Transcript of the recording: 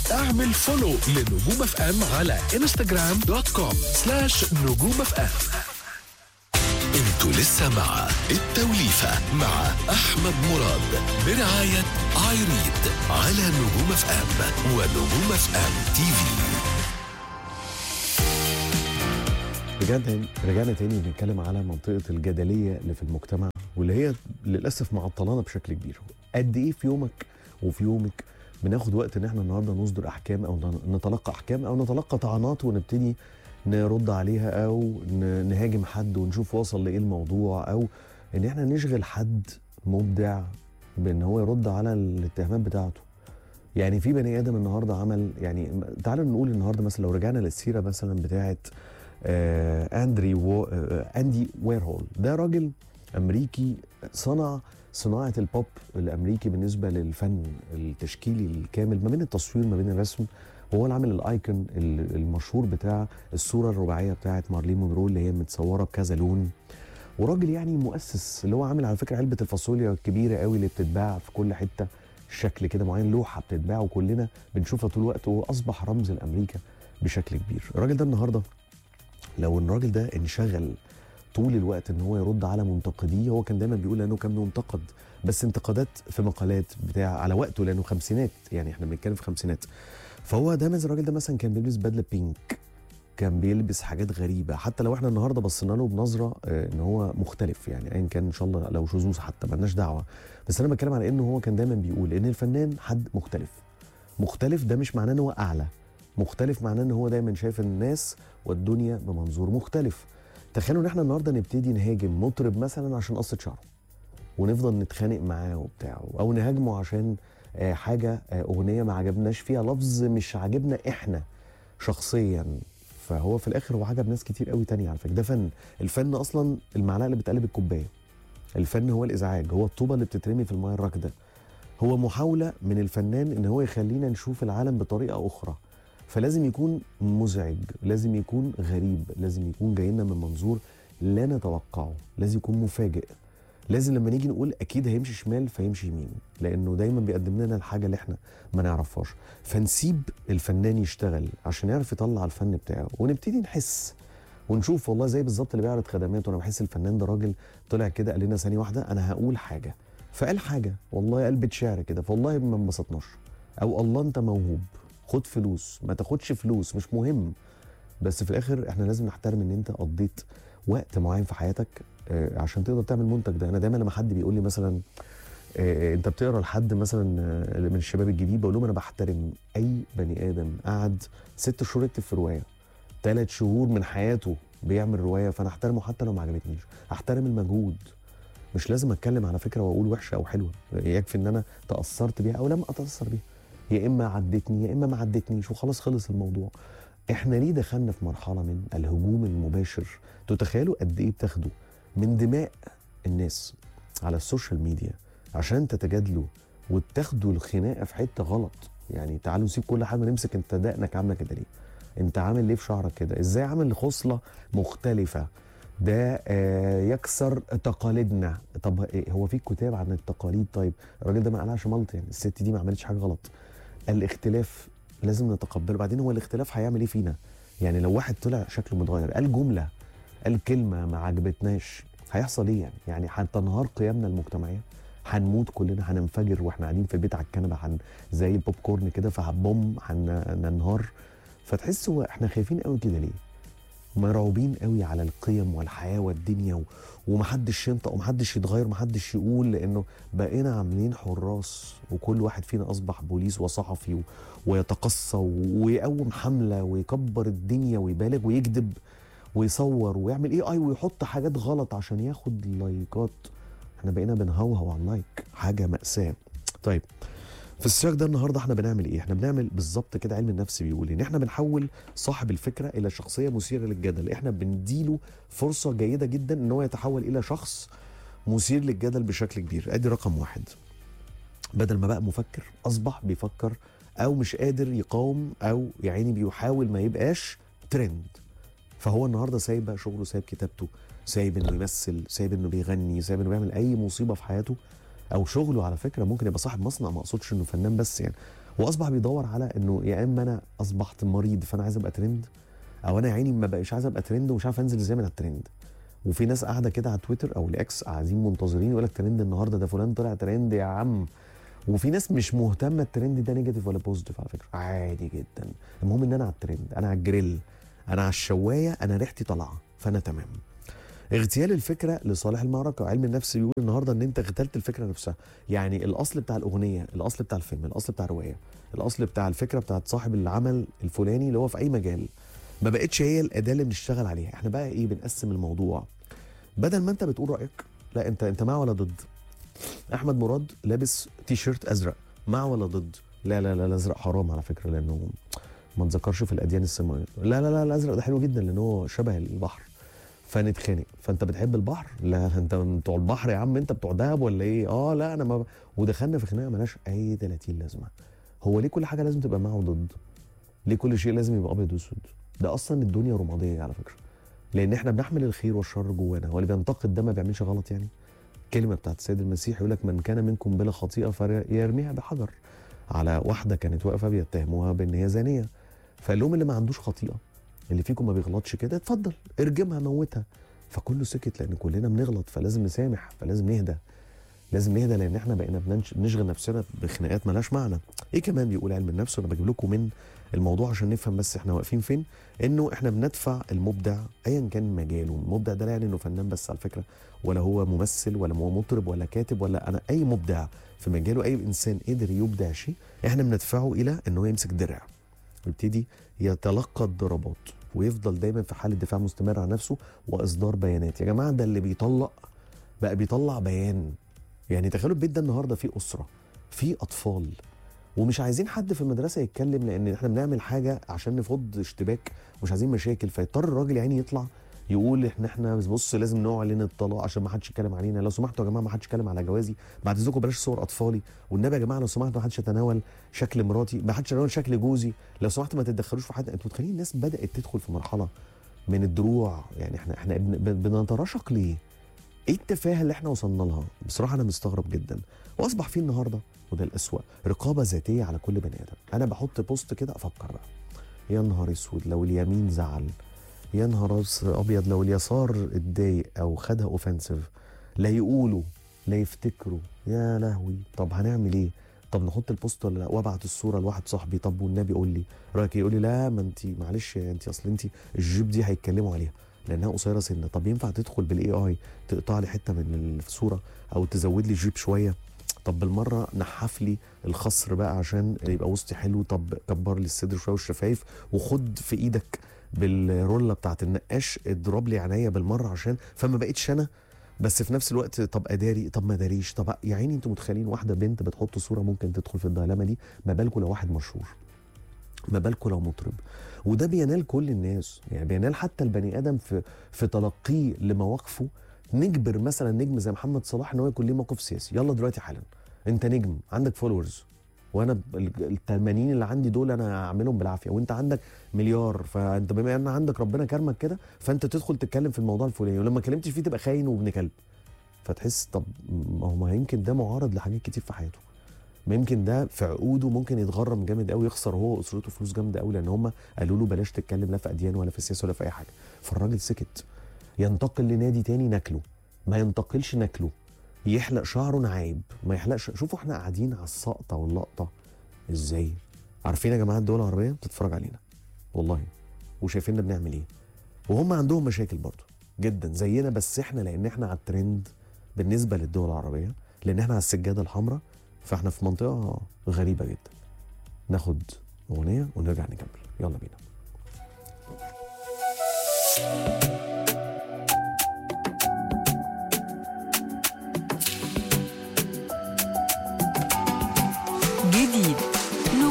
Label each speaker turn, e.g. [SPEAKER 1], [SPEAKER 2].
[SPEAKER 1] اعمل فولو لنجوم اف ام على instagram.com/نجوم اف ام. انتوا لسه مع التوليفة مع احمد مراد برعاية ايريد على نجوم اف ام ونجوم اف ام تي في.
[SPEAKER 2] رجعنا تاني بنتكلم على منطقة الجدلية اللي في المجتمع، واللي هي للأسف معطلانا بشكل كبير. قد إيه في يومك وفي يومك بناخد وقت إن إحنا النهاردة نصدر أحكام أو نتلقى أحكام أو نتلقى طعنات ونبتدي نرد عليها أو نهاجم حد ونشوف وصل لإيه الموضوع، أو إن إحنا نشغل حد مبدع بإن هو يرد على الاتهامات بتاعته. يعني في بني آدم النهاردة عمل، يعني تعالوا نقول النهاردة مثلا لو رجعنا للسيرة مثلا بتاعت أندي ويرهول. ده راجل أمريكي صناعة البوب الأمريكي بالنسبة للفن التشكيلي الكامل ما بين التصوير ما بين الرسم. وهو اللي عامل الآيكون المشهور بتاع الصورة الرباعية بتاعت مارلين مونرو اللي هي متصورة بكذا لون. وراجل يعني مؤسس، اللي هو عامل على فكرة علبة الفاصوليا الكبيرة قوي اللي بتتباع في كل حتة، شكل كده معين، لوحة بتتباع وكلنا بنشوفها طول الوقت، وأصبح رمز لأمريكا بشكل كبير. الراجل ده النهاردة لو الراجل ده انشغل طول الوقت ان هو يرد على منتقديه، هو كان دايما بيقول انه كان منتقد بس انتقادات في مقالات بتاع على وقته، لانه خمسينات، يعني احنا بنتكلم في خمسينات. فهو دايما الراجل ده مثلا كان بيلبس بدله بينك، كان بيلبس حاجات غريبه، حتى لو احنا النهارده بصينا له بنظره ان هو مختلف، يعني ايا كان ان شاء الله لو شذوذ حتى مالناش دعوه. بس انا بتكلم على انه هو كان دايما بيقول ان الفنان حد مختلف. ده مش معناه ان هو اعلى، مختلف معناه ان هو دايما شايف الناس والدنيا بمنظور مختلف. تخيلوا ان احنا النهارده نبتدي نهاجم مطرب مثلا عشان قصه شعره ونفضل نتخانق معاه وبتاع، او نهاجمه عشان حاجه اغنيه ما عجبناش فيها لفظ مش عاجبنا احنا شخصيا. فهو في الاخر هو عجب ناس كتير قوي تانية. على فكره ده فن. الفن اصلا المعلقه اللي بتقلب الكوبايه، الفن هو الازعاج، هو الطوبه اللي بتترمي في الميه الراكده، هو محاوله من الفنان ان هو يخلينا نشوف العالم بطريقه اخرى. فلازم يكون مزعج، لازم يكون غريب، لازم يكون جاي لنا من منظور لا نتوقعه، لازم يكون مفاجئ، لازم لما نيجي نقول اكيد هيمشي شمال فيمشي يمين، لانه دايما بيقدم لنا الحاجه اللي احنا ما نعرفهاش. فنسيب الفنان يشتغل عشان يعرف يطلع الفن بتاعه، ونبتدي نحس ونشوف. والله زي بالظبط اللي بيعرض خدمات، وانا بحس الفنان ده راجل طلع كده قال لنا ثانيه واحده انا هقول حاجه، فقال حاجه والله قال بيت شعر كده، فوالله ما انبسطناش. او الله انت موهوب، خد فلوس ما تاخدش فلوس مش مهم، بس في الاخر احنا لازم نحترم ان انت قضيت وقت معين في حياتك عشان تقدر تعمل المنتج ده. انا دايما لما حد بيقول لي مثلا انت بتقرا لحد مثلا من الشباب الجديد، بقول لهم انا بحترم اي بني ادم قعد 6 شهور يكتب في روايه، 3 شهور من حياته بيعمل روايه، فانا احترمه حتى لو ما عجبتنيش، احترم المجهود. مش لازم اتكلم على فكره واقول وحشه او حلوه، يكفي ان انا تاثرت بيها او لم اتاثر بيها، يا اما عدتني يا اما ما عدتنيش وخلاص خلص الموضوع. احنا ليه دخلنا في مرحله من الهجوم المباشر؟ تتخيلوا قد ايه بتاخدوا من دماء الناس على السوشيال ميديا عشان تتجادلوا وتاخدوا الخناقه في حته غلط؟ يعني تعالوا نسيب كل حاجه نمسك انت دقنك عامله كده ليه؟ انت عامل ليه في شعرك كده؟ ازاي عامل خصله مختلفه؟ ده يكسر تقاليدنا. طب هو في كتاب عن التقاليد؟ طيب الراجل ده ما قالهاش ملط، يعني الست دي ما عملتش حاجه غلط. الاختلاف لازم نتقبله. بعدين هو الاختلاف هيعمل ايه فينا؟ يعني لو واحد طلع شكله متغير، قال جمله، قال كلمه ما عجبتناش، هيحصل ايه يعني هتنهار قيمنا المجتمعيه، هنموت كلنا، هننفجر واحنا قاعدين في البيت على الكنبه، زي البوب كورن كده، فهبوم هننهار. فتحس هو احنا خايفين قوي كده ليه؟ مرعوبين قوي على القيم والحياه والدنيا ومحدش ينطق ومحدش يتغير ومحدش يقول، لانه بقينا عاملين حراس وكل واحد فينا اصبح بوليس وصحفي ويتقصى ويقوم حمله ويكبر الدنيا ويبالغ ويكذب ويصور ويعمل اي ويحط حاجات غلط عشان ياخد لايكات. احنا بقينا بنهوهو على اللايك، حاجه مأساة. طيب في السياق ده النهارده احنا بنعمل ايه؟ احنا بنعمل بالظبط كده علم النفس بيقول ان احنا بنحول صاحب الفكره الى شخصيه مثيره للجدل. احنا بنديله فرصه جيده جدا ان هو يتحول الى شخص مثير للجدل بشكل كبير. ادي رقم 1. بدل ما بقى مفكر اصبح بيفكر، او مش قادر يقاوم، او يعني بيحاول ما يبقاش ترند. فهو النهارده سايب بقى شغله، سايب كتابته، سايب انه يمثل، سايب انه بيغني، سايب انه بيعمل اي مصيبه في حياته او شغله. على فكره ممكن يبقى صاحب مصنع، ما اقصدش انه فنان بس يعني، واصبح بيدور على انه يا اما انا اصبحت مريض فانا عايز ابقى ترند، او انا يا عيني ما بقيش عايز ابقى ترند ومش عارف انزل ازاي من الترند. وفي ناس قاعده كده على تويتر او الاكس قاعدين منتظرين يقول لك ترند النهارده، ده فلان طلع ترند يا عم. وفي ناس مش مهتمه الترند ده نيجاتيف ولا بوزيتيف على فكره، عادي جدا. المهم ان انا على الترند، انا على الجريل، انا على الشوايه، انا ريحتي طالعه، فانا تمام. اغتيال الفكره لصالح المعركه. علم النفس بيقول النهارده ان انت اغتلت الفكره نفسها. يعني الاصل بتاع الاغنيه، الاصل بتاع الفيلم، الاصل بتاع الروايه، الاصل بتاع الفكره بتاعت صاحب العمل الفلاني اللي هو في اي مجال، ما بقتش هي الاداه اللي بنشتغل عليها. احنا بقى ايه، بنقسم الموضوع. بدل ما انت بتقول رايك، لا انت مع ولا ضد؟ احمد مراد لابس تي شيرت ازرق، مع ولا ضد؟ لا لا لا الازرق حرام على فكره لانه ما نذكرش في الاديان السماويه. لا لا لا الازرق ده حلو جدا لان هو شبه البحر، فنتخانق. فانت بتحب البحر؟ لا انت بتوع البحر يا عم، انت بتوع دهب ولا ايه؟ لا انا ما ودخلنا في خناقه مالهاش اي 30 لازمه. هو ليه كل حاجه لازم تبقى مع وضد؟ ليه كل شيء لازم يبقى ابيض واسود؟ ده اصلا الدنيا رماديه على فكره، لان احنا بنحمل الخير والشر جوانا. هو اللي بينتقد ده ما بيعملش غلط يعني؟ كلمه بتاعت السيد المسيح يقول لك من كان منكم بلا خطيئه فيرميها بحجر، على واحده كانت واقفه بيتهموها بان هي زانيه. فقال لهم اللي ما عندوش خطيئه، اللي فيكم ما بيغلطش كده، اتفضل ارجمها موتها. فكله سكت لان كلنا بنغلط، فلازم نسامح، فلازم نهدى. لازم نهدى لان احنا بقينا بنشغل نفسنا بخناقات مالهاش معنى. ايه كمان بيقول علم النفس، وانا بجيب لكم من الموضوع عشان نفهم بس احنا واقفين فين. انه احنا بندفع المبدع ايا كان مجاله. المبدع ده لا يعني انه فنان بس على فكره، ولا هو ممثل ولا هو مطرب ولا كاتب ولا انا، اي مبدع في مجاله، اي انسان قدر يبدع شيء احنا بندفعه الى انه يمسك درع ويبتدي يتلقى الضربات ويفضل دايما في حاله دفاع مستمر عن نفسه واصدار بيانات. يا جماعه ده اللي بيطلق بقى بيطلع بيان. يعني تخيلوا البيت ده النهارده فيه اسره، فيه اطفال، ومش عايزين حد في المدرسه يتكلم لان احنا بنعمل حاجه عشان نفض اشتباك، مش عايزين مشاكل. فيضطر الراجل يعني يطلع يقول احنا بص لازم نعلن الطلاق عشان ما حدش يتكلم علينا. لو سمحتوا يا جماعه ما حدش يتكلم على جوازي، بعد اذنكم بلاش صور اطفالي، والنبي يا جماعه لو سمحتوا ما حدش يتناول شكل مراتي، ما حدش يتناول شكل جوزي، لو سمحتوا ما تتدخلوش في حد. انتوا متخيلين الناس بدات تدخل في مرحله من الدروع؟ يعني احنا بنتراشق ليه؟ ايه التفاهه اللي احنا وصلنا لها؟ بصراحه انا مستغرب جدا. واصبح فيه النهارده، وده الاسوأ، رقابه ذاتيه على كل بني ادم. انا بحط بوست كده افكر بقى، يا نهار اسود لو اليمين زعل، يا نهار ابيض لو اليسار اتضايق او خدها اوفنسيف، لا يقولوا لا يفتكروا، يا لهوي. طب هنعمل ايه؟ طب نحط البوست ولا لا؟ وابعت الصوره لواحد صاحبي، طب والنبي قول لي رايك. يقول لي لا ما انت معلش انت اصل انت الجيب دي هيتكلموا عليها لانها قصيره سنه. طب ينفع تدخل بالاي اي تقطع لي حته من الصوره او تزود لي جيب شويه؟ طب بالمره نحف لي الخصر بقى عشان يبقى وسطي حلو. طب كبر لي الصدر شويه والشفايف، وخد في ايدك بالروله بتاعت النقاش اضرب لي عينيا بالمره عشان فما بقتش انا. بس في نفس الوقت طب اداري، طب ما داريش. طب يا عيني انتوا متخيلين واحده بنت بتحط صوره ممكن تدخل في الديلاما دي؟ ما بالكم لو واحد مشهور، ما بالكم لو مطرب. وده بينال كل الناس، يعني بينال حتى البني ادم في تلقيه لمواقفه. نجبر مثلا نجم زي محمد صلاح ان هو يكون ليه موقف سياسي، يلا دلوقتي حالا انت نجم عندك فولورز، وانا ال 80 اللي عندي دول انا هعملهم بالعافيه، وانت عندك مليار، فانت بما ان عندك ربنا كرمك كده فانت تدخل تتكلم في الموضوع الفلاني، ولما كلمتش فيه تبقى خاين وابن كلب. فتحس طب ما يمكن ده معارض لحاجات كتير في حياته، ما يمكن ده في عقوده ممكن يتغرم جامد قوي، يخسر هو واسرته فلوس جامده قوي لان هم قالوا له بلاش تتكلم لا في اديان ولا في السياسه ولا في اي حاجه. فالراجل سكت. ينتقل لنادي تاني ناكله، ما ينتقلش ناكله. يحلق شعره نعيب، ما يحلقش. شوفوا احنا قاعدين على السقطه واللقطه ازاي. عارفين يا جماعه الدول العربيه بتتفرج علينا والله وشايفيننا بنعمل ايه، وهم عندهم مشاكل برضه جدا زينا، بس احنا لان احنا على الترند بالنسبه للدول العربيه، لان احنا على السجاده الحمراء، فاحنا في منطقه غريبه جدا. ناخد اغنيه ونرجع نكمل، يلا بينا.